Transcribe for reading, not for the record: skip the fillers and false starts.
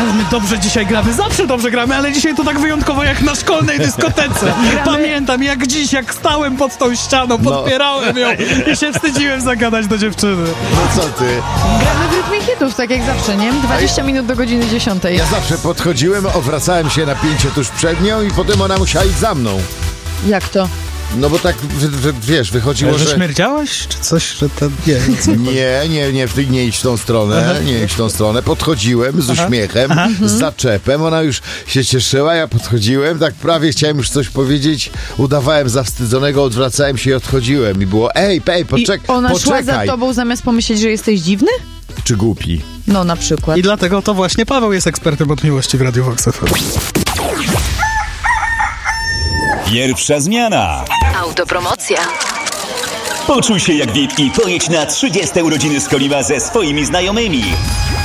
Ale my dobrze dzisiaj gramy, zawsze dobrze gramy, ale dzisiaj to tak wyjątkowo jak na szkolnej dyskotece. Pamiętam jak dziś, jak stałem pod tą ścianą, podpierałem ją i się wstydziłem zagadać do dziewczyny. No co ty? Gramy w rytmie hitów, tak jak zawsze, nie? 20 minut do godziny 10. Ja zawsze podchodziłem, odwracałem się na pięcie tuż przed nią i potem ona musiała iść za mną. Jak to? No bo tak, wiesz, wychodziło, Że że... śmierdziałeś, czy coś, że to... Nie idź w tą stronę, nie idź w tą stronę. Podchodziłem z uśmiechem, z zaczepem, ona już się cieszyła, ja podchodziłem, tak prawie chciałem już coś powiedzieć, udawałem zawstydzonego, odwracałem się i odchodziłem i było, Ona szła za poczekaj. tobą zamiast pomyśleć, że jesteś dziwny? Czy głupi? No, na przykład. I dlatego to właśnie Paweł jest ekspertem od miłości w Radiu Vox FM. Pierwsza zmiana. Autopromocja. Poczuj się jak VIP i pojedź na 30 urodziny z Kolima ze swoimi znajomymi.